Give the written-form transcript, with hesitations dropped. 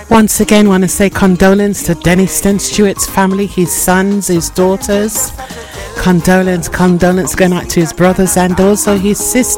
Once again, want to say condolence to Denniston Stewart's family, his sons, his daughters. Condolence going out to his brothers and also his sisters.